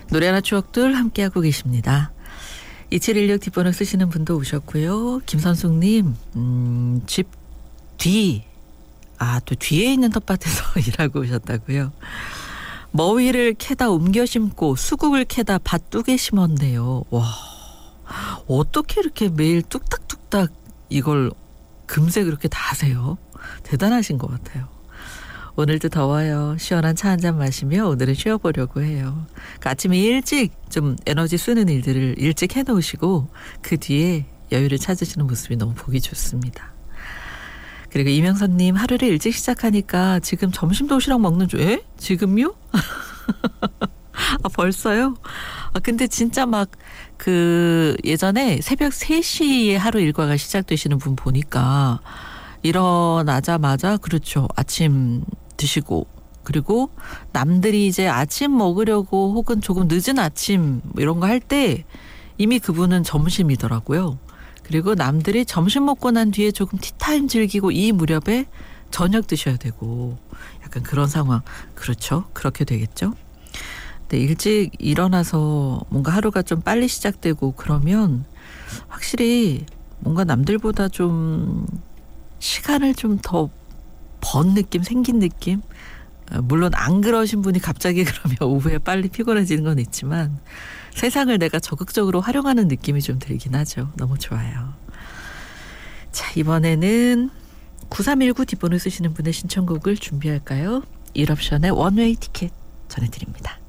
노래나 추억들 함께하고 계십니다. 2716 뒷번호 쓰시는 분도 오셨고요. 김선숙님, 집 뒤, 또 뒤에 있는 텃밭에서 일하고 오셨다고요. 머위를 캐다 옮겨 심고 수국을 캐다 밭두개 심었네요. 와, 어떻게 이렇게 매일 뚝딱뚝딱 이걸 금세 그렇게 다 하세요? 대단하신 것 같아요. 오늘도 더워요. 시원한 차 한잔 마시며 오늘은 쉬어보려고 해요. 그러니까 아침에 일찍 좀 에너지 쓰는 일들을 일찍 해놓으시고 그 뒤에 여유를 찾으시는 모습이 너무 보기 좋습니다. 그리고 이명선님, 하루를 일찍 시작하니까 지금 점심 도시락 먹는 중. 에? 지금요? 벌써요? 근데 진짜 막 예전에 새벽 3시에 하루 일과가 시작되시는 분 보니까 일어나자마자 그렇죠. 아침 드시고 그리고 남들이 이제 아침 먹으려고 혹은 조금 늦은 아침 이런 거 할 때 이미 그분은 점심이더라고요. 그리고 남들이 점심 먹고 난 뒤에 조금 티타임 즐기고 이 무렵에 저녁 드셔야 되고 약간 그런 상황. 그렇죠. 그렇게 되겠죠. 근데 일찍 일어나서 뭔가 하루가 좀 빨리 시작되고 그러면 확실히 뭔가 남들보다 좀 시간을 좀 더 번 느낌, 생긴 느낌? 물론 안 그러신 분이 갑자기 그러면 오후에 빨리 피곤해지는 건 있지만 세상을 내가 적극적으로 활용하는 느낌이 좀 들긴 하죠. 너무 좋아요. 자, 이번에는 9319 뒷번호 쓰시는 분의 신청곡을 준비할까요? 일옵션의 원웨이 티켓 전해드립니다.